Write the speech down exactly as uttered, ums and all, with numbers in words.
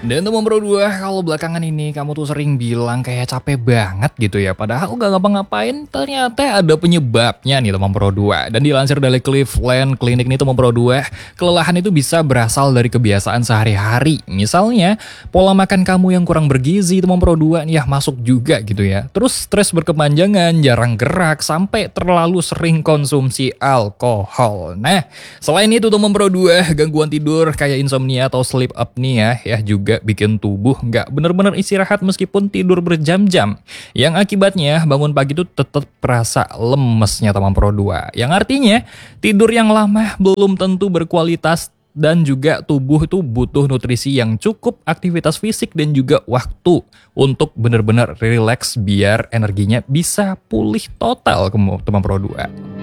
Dan teman Pro dua, kalau belakangan ini kamu tuh sering bilang kayak capek banget gitu ya. Padahal gak ngapa-ngapain, ternyata ada penyebabnya nih teman Pro dua. Dan dilansir dari Cleveland Clinic nih teman Pro dua, kelelahan itu bisa berasal dari kebiasaan sehari-hari. Misalnya, pola makan kamu yang kurang bergizi teman Pro dua nih ya masuk juga gitu ya. Terus stres berkepanjangan, jarang gerak, sampai terlalu sering konsumsi alkohol. Nah, selain itu teman Pro dua, gangguan tidur kayak insomnia atau sleep apnea ya juga bikin tubuh nggak bener-bener istirahat meskipun tidur berjam-jam. Yang akibatnya bangun pagi itu tetap terasa lemesnya teman Pro dua. Yang artinya tidur yang lama belum tentu berkualitas dan juga tubuh itu butuh nutrisi yang cukup, aktivitas fisik dan juga waktu untuk bener-bener relax biar energinya bisa pulih total teman Pro dua.